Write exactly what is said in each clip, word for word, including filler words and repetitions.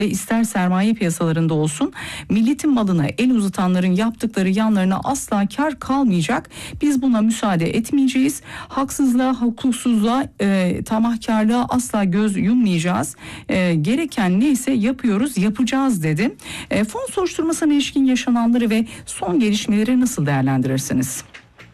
ve ister sermaye piyasalarında olsun milletin malına el uzatanların yaptıkları yanlarına asla kar kalmayacak. Biz buna müsaade etmeyeceğiz. Haksızlığa, hukuksuzluğa, e, tamahkarlığa asla göz yummayacağız. E, gereken neyse yapıyoruz, yapacağız dedi. E, fon soruşturmasına ilişkin yaşananları ve son gelişmeleri nasıl değerlendirirsiniz?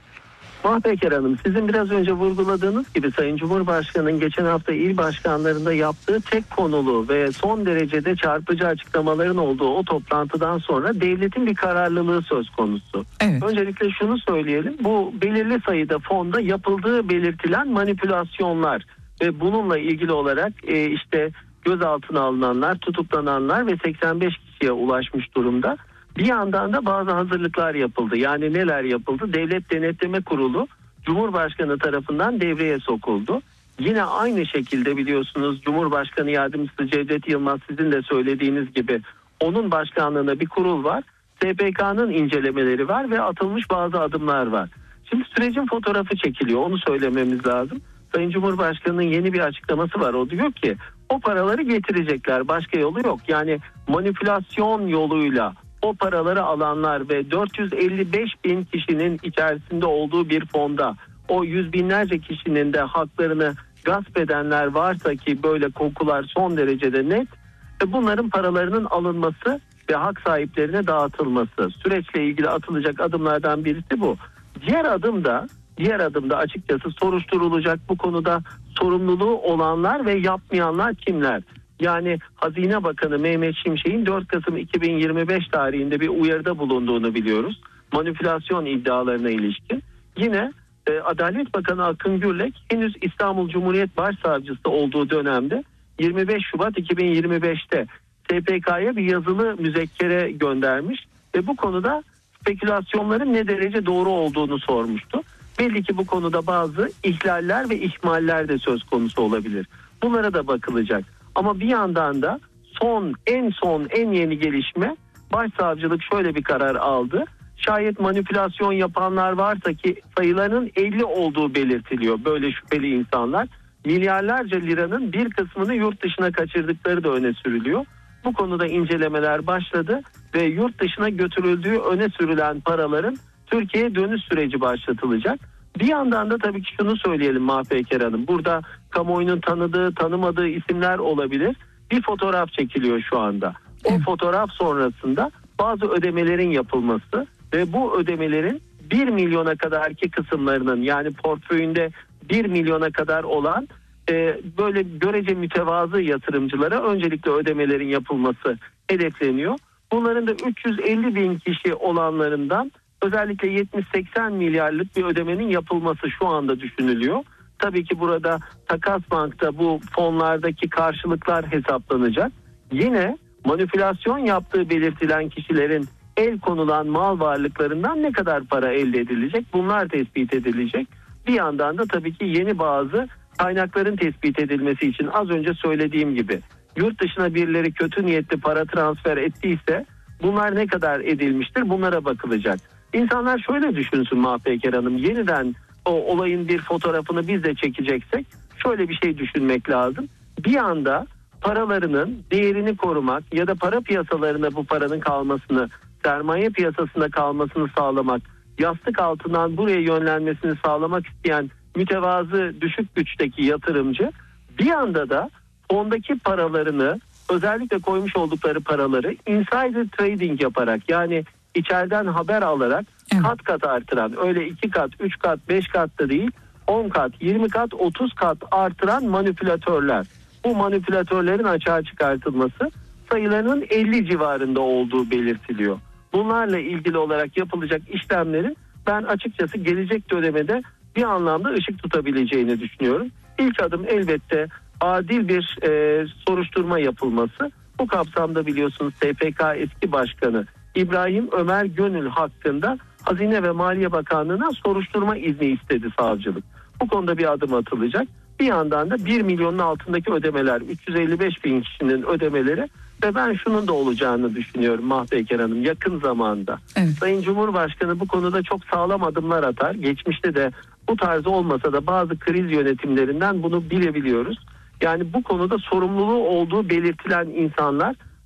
Mahpeker Hanım, sizin biraz önce vurguladığınız gibi Sayın Cumhurbaşkanı'nın geçen hafta il başkanlarında yaptığı tek konulu ve son derecede çarpıcı açıklamaların olduğu o toplantıdan sonra devletin bir kararlılığı söz konusu. Evet. Öncelikle şunu söyleyelim, bu belirli sayıda fonda yapıldığı belirtilen manipülasyonlar ve bununla ilgili olarak e, işte gözaltına alınanlar, tutuklananlar ve seksen beş kişiye ulaşmış durumda. Bir yandan da bazı hazırlıklar yapıldı. Yani neler yapıldı? Devlet Denetleme Kurulu Cumhurbaşkanı tarafından devreye sokuldu. Yine aynı şekilde biliyorsunuz Cumhurbaşkanı Yardımcısı Cevdet Yılmaz, sizin de söylediğiniz gibi onun başkanlığında bir kurul var. S P K'nın incelemeleri var ve atılmış bazı adımlar var. Şimdi sürecin fotoğrafı çekiliyor, onu söylememiz lazım. Sayın Cumhurbaşkanı'nın yeni bir açıklaması var. O diyor ki o paraları getirecekler, başka yolu yok. Yani manipülasyon yoluyla o paraları alanlar ve dört yüz elli beş bin kişinin içerisinde olduğu bir fonda o yüz binlerce kişinin de haklarını gasp edenler varsa ki böyle kokular son derecede net, bunların paralarının alınması ve hak sahiplerine dağıtılması, süreçle ilgili atılacak adımlardan birisi bu. Diğer adım da diğer adımda açıkçası soruşturulacak bu konuda sorumluluğu olanlar ve yapmayanlar kimler? Yani Hazine Bakanı Mehmet Şimşek'in dört Kasım iki bin yirmi beş tarihinde bir uyarıda bulunduğunu biliyoruz. Manipülasyon iddialarına ilişkin. Yine e, Adalet Bakanı Akın Gürlek henüz İstanbul Cumhuriyet Başsavcısı olduğu dönemde yirmi beş Şubat iki bin yirmi beşte S P K'ya bir yazılı müzekkere göndermiş ve bu konuda spekülasyonların ne derece doğru olduğunu sormuştu. Belli ki bu konuda bazı ihlaller ve ihmaller de söz konusu olabilir. Bunlara da bakılacak. Ama bir yandan da son en son en yeni gelişme, Başsavcılık şöyle bir karar aldı. Şayet manipülasyon yapanlar varsa ki sayılarının elli olduğu belirtiliyor, böyle şüpheli insanlar. Milyarlarca liranın bir kısmını yurt dışına kaçırdıkları da öne sürülüyor. Bu konuda incelemeler başladı ve yurt dışına götürüldüğü öne sürülen paraların Türkiye'ye dönüş süreci başlatılacak. Bir yandan da tabii ki şunu söyleyelim Mahpeker Hanım. Burada kamuoyunun tanıdığı, tanımadığı isimler olabilir. Bir fotoğraf çekiliyor şu anda. O fotoğraf sonrasında bazı ödemelerin yapılması ve bu ödemelerin bir milyona kadarki kısımlarının, yani portföyünde bir milyona kadar olan e, böyle görece mütevazı yatırımcılara öncelikle ödemelerin yapılması hedefleniyor. Bunların da üç yüz elli bin kişi olanlarından özellikle yetmiş seksen milyarlık bir ödemenin yapılması şu anda düşünülüyor. Tabii ki burada Takas Bank'ta bu fonlardaki karşılıklar hesaplanacak. Yine manipülasyon yaptığı belirtilen kişilerin el konulan mal varlıklarından ne kadar para elde edilecek? Bunlar tespit edilecek. Bir yandan da tabii ki yeni bazı kaynakların tespit edilmesi için az önce söylediğim gibi yurt dışına birileri kötü niyetli para transfer ettiyse bunlar ne kadar edilmiştir? Bunlara bakılacak. İnsanlar şöyle düşünsün Mahpeker Hanım, yeniden o olayın bir fotoğrafını biz de çekeceksek şöyle bir şey düşünmek lazım. Bir anda paralarının değerini korumak ya da para piyasalarına bu paranın kalmasını, sermaye piyasasında kalmasını sağlamak, yastık altından buraya yönlenmesini sağlamak isteyen mütevazı düşük güçteki yatırımcı bir anda da fondaki paralarını, özellikle koymuş oldukları paraları insider trading yaparak, yani içeriden haber alarak kat kat artıran, öyle iki kat, üç kat, beş kat da değil, on kat, yirmi kat, otuz kat artıran manipülatörler. Bu manipülatörlerin açığa çıkartılması, sayılarının elli civarında olduğu belirtiliyor. Bunlarla ilgili olarak yapılacak işlemlerin ben açıkçası gelecek dönemde bir anlamda ışık tutabileceğini düşünüyorum. İlk adım elbette adil bir e, soruşturma yapılması. Bu kapsamda biliyorsunuz S P K eski başkanı İbrahim Ömer Gönül hakkında Hazine ve Maliye Bakanlığı'na soruşturma izni istedi savcılık. Bu konuda bir adım atılacak. Bir yandan da bir milyonun altındaki ödemeler, üç yüz elli beş bin kişinin ödemeleri ve ben şunun da olacağını düşünüyorum Mahpeker Hanım yakın zamanda. Evet. Sayın Cumhurbaşkanı bu konuda çok sağlam adımlar atar. Geçmişte de bu tarz olmasa da bazı kriz yönetimlerinden bunu bilebiliyoruz. Yani bu konuda sorumluluğu olduğu belirtilen insanlar